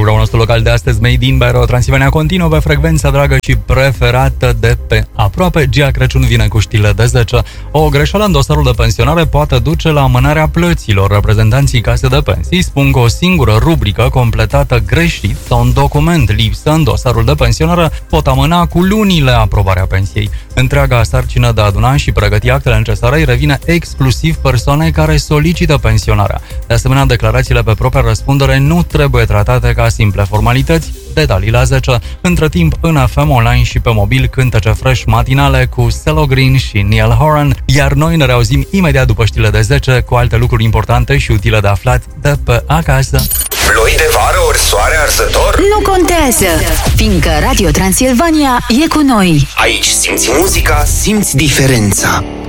Programul nostru local de astăzi, Made in Radio Transilvania, continuă pe frecvența dragă și preferată de pe aproape. Gia Crăciun vine cu știle de 10. O greșeală în dosarul de pensionare poate duce la amânarea plăților. Reprezentanții case de pensii spun că o singură rubrică completată greșit sau un document lipsă în dosarul de pensionare pot amâna cu lunile aprobarea pensiei. Întreaga sarcină de a aduna și pregăti actele necesare îi revine exclusiv persoanei care solicită pensionarea. De asemenea, declarațiile pe propria răspundere nu trebuie tratate ca simple formalități. Detalii la 10. Între timp, în FM online și pe mobil, cântece fresh matinale cu CeeLo Green și Niall Horan, iar noi ne reauzim imediat după știle de 10 cu alte lucruri importante și utile de aflat de pe acasă. Ploi de vară ori soare arzător? Nu contează, fiindcă Radio Transilvania e cu noi. Aici simți muzica, simți diferența.